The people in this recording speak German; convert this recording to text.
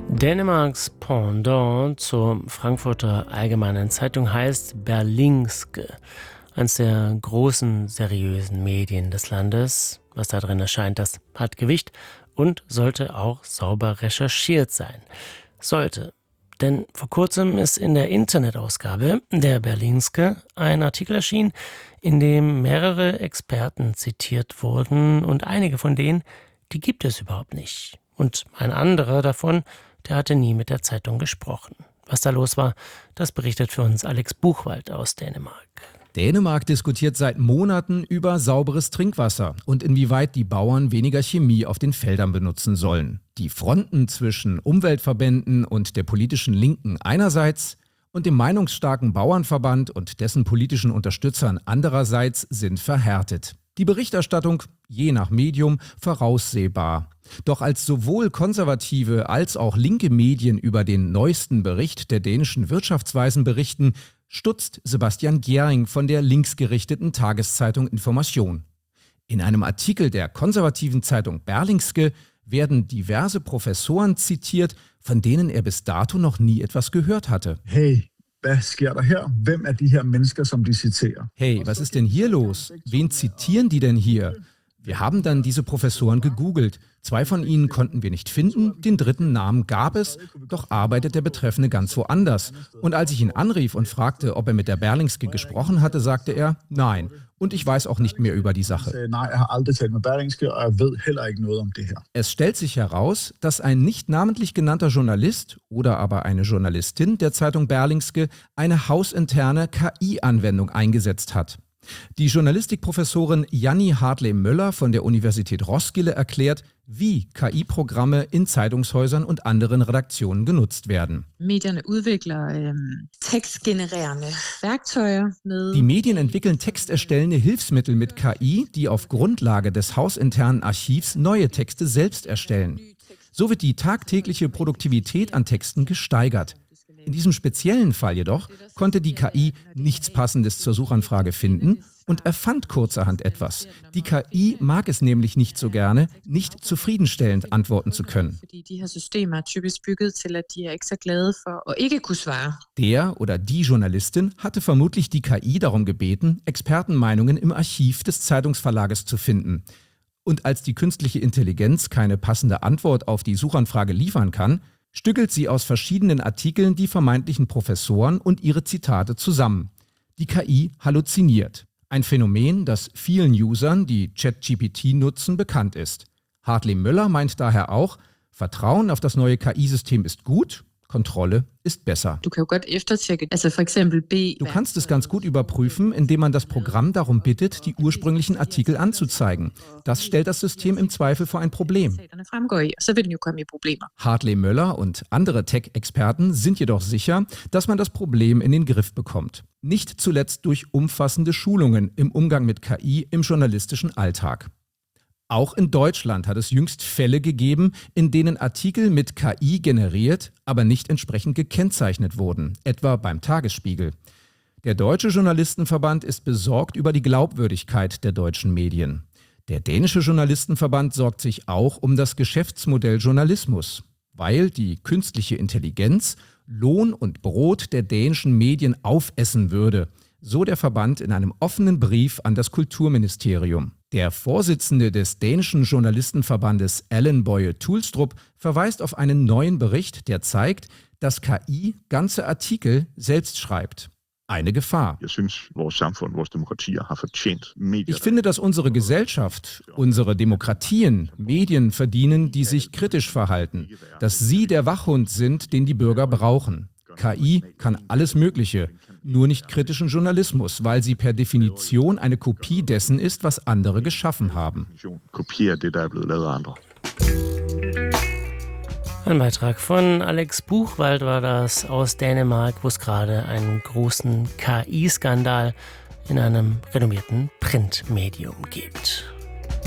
Dänemarks Pendant zur Frankfurter Allgemeinen Zeitung heißt Berlingske, eines der großen, seriösen Medien des Landes. Was da drin erscheint, das hat Gewicht und sollte auch sauber recherchiert sein. Sollte. Denn vor kurzem ist in der Internetausgabe der Berlingske ein Artikel erschienen, in dem mehrere Experten zitiert wurden und einige von denen, die gibt es überhaupt nicht. Und ein anderer davon, der hatte nie mit der Zeitung gesprochen. Was da los war, das berichtet für uns Alex Buchwald aus Dänemark. Dänemark diskutiert seit Monaten über sauberes Trinkwasser und inwieweit die Bauern weniger Chemie auf den Feldern benutzen sollen. Die Fronten zwischen Umweltverbänden und der politischen Linken einerseits und dem meinungsstarken Bauernverband und dessen politischen Unterstützern andererseits sind verhärtet. Die Berichterstattung, je nach Medium, voraussehbar. Doch als sowohl konservative als auch linke Medien über den neuesten Bericht der dänischen Wirtschaftsweisen berichten, stutzt Sebastian Gjering von der linksgerichteten Tageszeitung Information. In einem Artikel der konservativen Zeitung Berlingske werden diverse Professoren zitiert, von denen er bis dato noch nie etwas gehört hatte. Hey, was sker der her? Hvem er die her Mennesker, som de citerer? Hey, was ist denn hier los? Wen zitieren die denn hier? Wir haben dann diese Professoren gegoogelt. 2 von ihnen konnten wir nicht finden, den dritten Namen gab es, doch arbeitet der Betreffende ganz woanders. Und als ich ihn anrief und fragte, ob er mit der Berlingske gesprochen hatte, sagte er, nein. Und ich weiß auch nicht mehr über die Sache. Es stellt sich heraus, dass ein nicht namentlich genannter Journalist oder aber eine Journalistin der Zeitung Berlingske eine hausinterne KI-Anwendung eingesetzt hat. Die Journalistikprofessorin Janni Hartley-Møller von der Universität Roskilde erklärt, wie KI-Programme in Zeitungshäusern und anderen Redaktionen genutzt werden. Die Medien entwickeln texterstellende Hilfsmittel mit KI, die auf Grundlage des hausinternen Archivs neue Texte selbst erstellen. So wird die tagtägliche Produktivität an Texten gesteigert. In diesem speziellen Fall jedoch konnte die KI nichts Passendes zur Suchanfrage finden und erfand kurzerhand etwas. Die KI mag es nämlich nicht so gerne, nicht zufriedenstellend antworten zu können. Der oder die Journalistin hatte vermutlich die KI darum gebeten, Expertenmeinungen im Archiv des Zeitungsverlages zu finden. Und als die künstliche Intelligenz keine passende Antwort auf die Suchanfrage liefern kann, stückelt sie aus verschiedenen Artikeln die vermeintlichen Professoren und ihre Zitate zusammen. Die KI halluziniert. Ein Phänomen, das vielen Usern, die ChatGPT nutzen, bekannt ist. Hartley-Møller meint daher auch, Vertrauen auf das neue KI-System ist gut, Kontrolle ist besser. Du kannst es ganz gut überprüfen, indem man das Programm darum bittet, die ursprünglichen Artikel anzuzeigen. Das stellt das System im Zweifel vor ein Problem. Hartley-Møller und andere Tech-Experten sind jedoch sicher, dass man das Problem in den Griff bekommt. Nicht zuletzt durch umfassende Schulungen im Umgang mit KI im journalistischen Alltag. Auch in Deutschland hat es jüngst Fälle gegeben, in denen Artikel mit KI generiert, aber nicht entsprechend gekennzeichnet wurden, etwa beim Tagesspiegel. Der Deutsche Journalistenverband ist besorgt über die Glaubwürdigkeit der deutschen Medien. Der Dänische Journalistenverband sorgt sich auch um das Geschäftsmodell Journalismus, weil die künstliche Intelligenz Lohn und Brot der dänischen Medien aufessen würde, so der Verband in einem offenen Brief an das Kulturministerium. Der Vorsitzende des dänischen Journalistenverbandes Ellen Boye Tulstrup verweist auf einen neuen Bericht, der zeigt, dass KI ganze Artikel selbst schreibt. Eine Gefahr. Ich finde, dass unsere Gesellschaft, unsere Demokratien, Medien verdienen, die sich kritisch verhalten, dass sie der Wachhund sind, den die Bürger brauchen. KI kann alles Mögliche, nur nicht kritischen Journalismus, weil sie per Definition eine Kopie dessen ist, was andere geschaffen haben. Ein Beitrag von Alex Buchwald war das aus Dänemark, wo es gerade einen großen KI-Skandal in einem renommierten Printmedium gibt.